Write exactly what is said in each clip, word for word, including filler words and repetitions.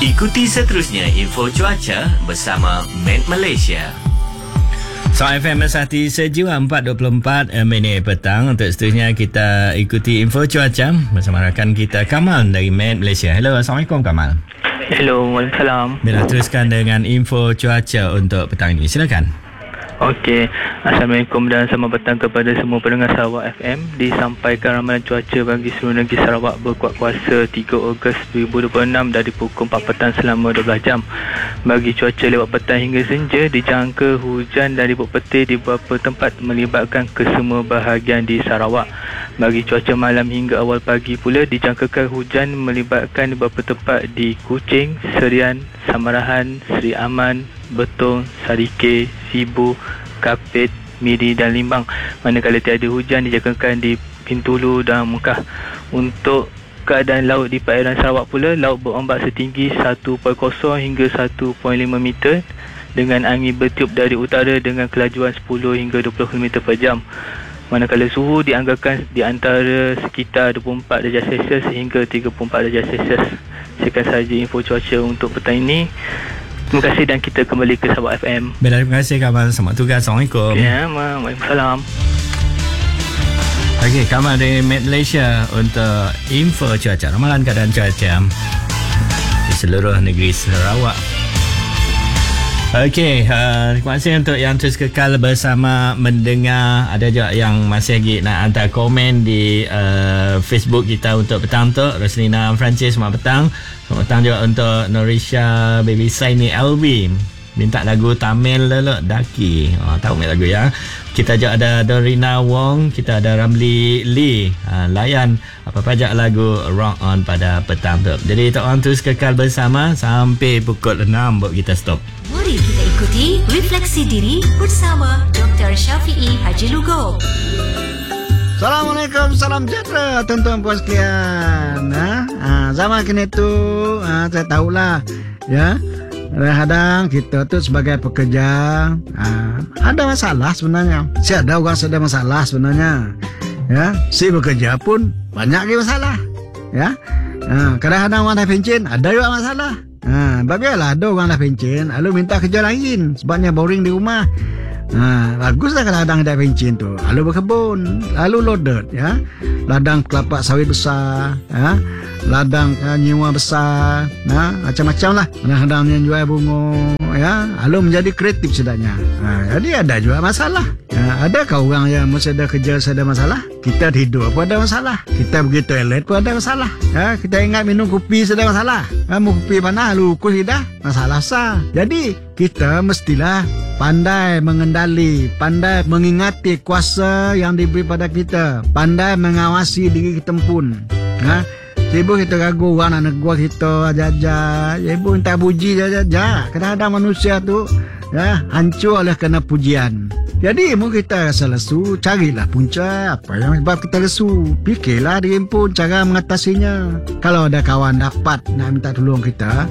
Ikuti seterusnya info cuaca bersama Met Malaysia. Soal F M Mesati Sejiwa empat dua puluh empat minit petang. Untuk seterusnya kita ikuti info cuaca bersama rakan kita Kamal dari Met Malaysia. Hello, Assalamualaikum Kamal. Hello, waalaikumsalam. Bila teruskan dengan info cuaca untuk petang ini, silakan. Okey, Assalamualaikum dan selamat petang kepada semua pendengar Sarawak F M. Disampaikan ramalan cuaca bagi seluruh negeri Sarawak berkuat kuasa tiga Ogos dua ribu dua puluh enam dari pukul empat petang selama dua belas jam. Bagi cuaca lewat petang hingga senja, dijangka hujan dan ribut petir di beberapa tempat melibatkan kesemua bahagian di Sarawak. Bagi cuaca malam hingga awal pagi pula, dijangkakan hujan melibatkan beberapa tempat di Kuching, Serian, Samarahan, Seri Aman, Betong, Sarike, Sibu, Kapit, Miri dan Limbang. Manakala tiada hujan, dijangkakan di Bintulu dan Mekah. Untuk keadaan laut di perairan Sarawak pula, laut berombak setinggi satu perpuluhan kosong hingga satu perpuluhan lima meter dengan angin bertiup dari utara dengan kelajuan sepuluh hingga dua puluh kilometer per jam. Manakala suhu dianggarkan di antara sekitar dua puluh empat darjah Celsius hingga tiga puluh empat darjah Celsius. Sekian sahaja info cuaca untuk petang ini. Terima kasih dan kita kembali ke Sarawak F M. Baiklah, terima kasih Kamal. Selamat tugas. Assalamualaikum. Ya, waalaikumsalam. Okey, Kamal dari Met Malaysia untuk info cuaca. Ramalan keadaan cuaca di seluruh negeri Sarawak. Okey, uh, terima kasih untuk yang terus kekal bersama mendengar. Ada juga yang masih lagi nak hantar komen di uh, Facebook kita untuk petang tu. Roslina Francis, selamat petang. Selamat petang juga untuk Norisha Baby Saini L B. Minta lagu Tamil lelok Daki. Oh, tahu ni lagu ya. Kita juga ada Dorina Wong, kita ada Ramli Lee. Ha, layan apa pajak lagu Rock On pada petang tu. Jadi tak orang terus kekal bersama sampai pukul enam buat kita stop. Mari kita ikuti Refleksi Diri bersama Doktor Syafiee Haji Lugo. Assalamualaikum, salam sejahtera tuan-tuan puan sekalian. Ha? Ha, zaman kini tu ha, saya tahulah ya. Kadang-kadang kita tu sebagai pekerja ha, ada masalah sebenarnya. Si ada orang ada masalah sebenarnya. Ya, si bekerja pun banyak lagi masalah. Ya, ha, kadang-kadang orang dah pencen ada juga masalah. Ha, bagilah ada orang dah pencen, lalu minta kerja lain sebabnya boring di rumah. Ha, baguslah kadang-kadang dah pencen tu. Lalu berkebun, lalu loaded ya. Ladang kelapa sawit besar, ya. Ladang uh, nyewa besar, nah, macam-macam lah. Kadang-kadang yang jual bunga, ya, lalu menjadi kreatif sedaknya. Ha, jadi ada juga masalah. Ha, adakah orang yang mesti ada kerja ada masalah? Kita tidur pun ada masalah. Kita pergi toilet pun ada masalah. Ya, kita ingat minum kopi ada masalah. Ha, mau kopi mana lalu ukur dah masalah sah. Jadi kita mestilah pandai mengendali, pandai mengingati kuasa yang diberi pada kita, pandai mengawasi diri kita pun. Ha? Ibu kita ragu orang nak negur kita aja-aja. Ibu minta puji aja-aja. Kadang-kadang manusia tu ya hancur oleh kerana pujian. Jadi mu kita rasa lesu, carilah punca apa yang sebab kita lesu. Fikirlah diri pun cara mengatasinya. Kalau ada kawan dapat nak minta tolong kita,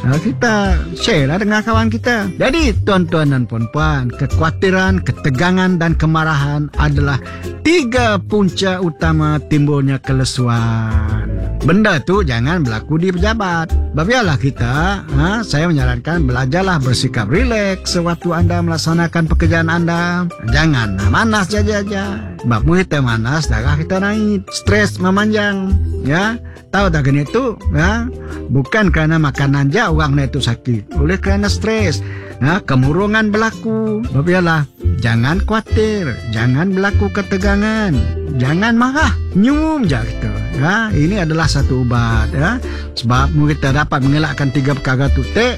kita share lah dengan kawan kita. Jadi tuan-tuan dan puan-puan, kekhawatiran, ketegangan dan kemarahan adalah tiga punca utama timbulnya kelesuan. Benda tu jangan berlaku di pejabat. Biarlah kita, ha, saya menyarankan belajarlah bersikap rileks sewaktu anda melaksanakan pekerjaan anda. Jangan manas saja-saja. Sebab kita manas, darah kita naik, stres memanjang. Ya, tahu tak gini tu? Ya, bukan kerana makanan je orang itu sakit, oleh kerana stres. Ya, kemurungan berlaku. Biarlah, jangan khawatir, jangan berlaku ketegangan, jangan marah, nyum je kita. Ya, ini adalah satu ubat. Ya, sebab kita dapat mengelakkan tiga perkara tu, tek,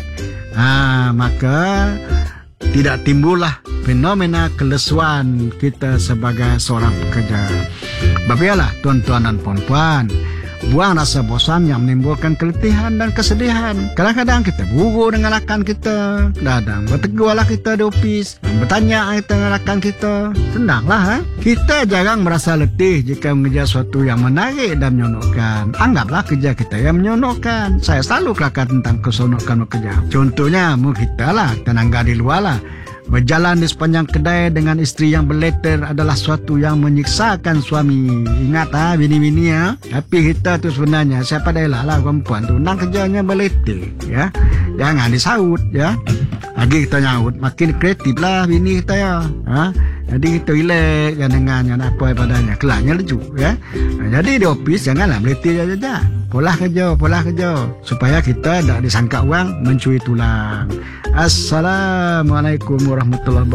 ha, maka tidak timbullah fenomena kelesuan kita sebagai seorang pekerja. Baiklah tuan-tuan dan puan-puan, buang rasa bosan yang menimbulkan keletihan dan kesedihan. Kadang-kadang kita buru dengan rakan kita, kadang bertegurlah kita di ofis, bertanya kita dengan rakan kita. Senanglah, ha? Kita jarang merasa letih jika mengerja sesuatu yang menarik dan menyenangkan. Anggaplah kerja kita yang menyenangkan. Saya selalu kelakar tentang keseronokan bekerja. Contohnya, mu kita lah, tenaga di luar lah. Berjalan di sepanjang kedai dengan isteri yang berleter adalah suatu yang menyiksakan suami. Ingat ha, bini-bini ya. Tapi kita tu sebenarnya, siapa dah lah perempuan tu, nang kerjanya berleter. Ya. Jangan disaut ya. Lagi kita nyaut, makin kreatif lah bini kita ya. Ha? Jadi kita relax ya dengan yang apa padanya. Kelaknya leju ya. Jadi di office janganlah berleter saja. Pola kerja, pola kerja supaya kita tak disangka orang mencuri tulang. Assalamualaikum warahmatullahi wabarakatuh.